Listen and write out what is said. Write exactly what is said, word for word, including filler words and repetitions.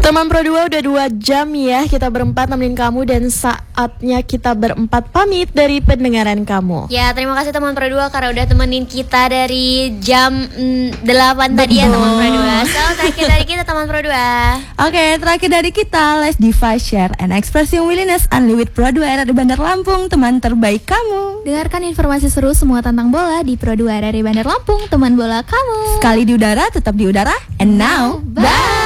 Teman Pro dua udah dua jam ya kita berempat nemenin kamu, dan saatnya kita berempat pamit dari pendengaran kamu. Ya, terima kasih teman Pro dua karena udah temenin kita dari jam mm, delapan tadi ya teman Pro dua. So, terakhir dari kita teman Pro dua. Oke, terakhir dari kita, let's divide, share, and express your willingness. Only with Pro dua R R di Bandar Lampung, teman terbaik kamu. Dengarkan informasi seru semua tentang bola di Pro dua R R di Bandar Lampung, teman bola kamu. Sekali di udara, tetap di udara. And now, bye!